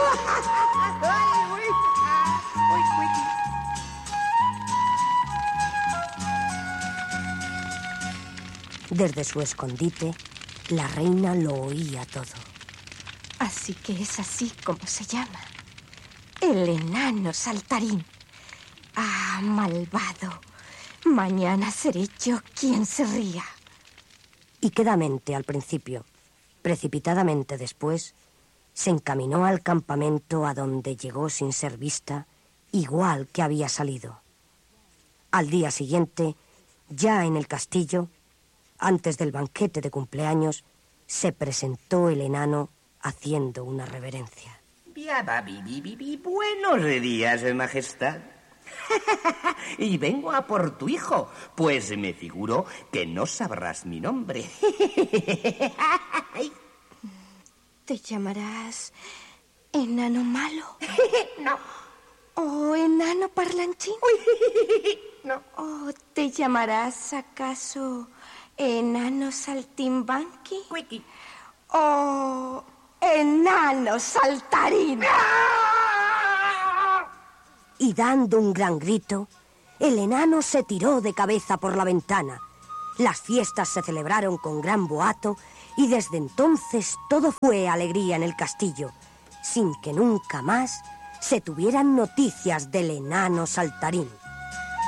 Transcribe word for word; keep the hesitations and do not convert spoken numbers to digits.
Desde su escondite, la reina lo oía todo. Así que es así como se llama. El enano saltarín. Ah, malvado. Mañana seré yo quien se ría. Y quedamente al principio, precipitadamente después, se encaminó al campamento a donde llegó sin ser vista, igual que había salido. Al día siguiente, ya en el castillo, antes del banquete de cumpleaños, se presentó el enano haciendo una reverencia. Buenos días, Majestad. Y vengo a por tu hijo, pues me figuro que no sabrás mi nombre. ¿Te llamarás enano malo? No. ¿O enano parlanchín? No. ¿O te llamarás acaso enano saltimbanqui? Wiki. ¿O enano saltarín? Y dando un gran grito, el enano se tiró de cabeza por la ventana. Las fiestas se celebraron con gran boato y desde entonces todo fue alegría en el castillo, sin que nunca más se tuvieran noticias del enano saltarín.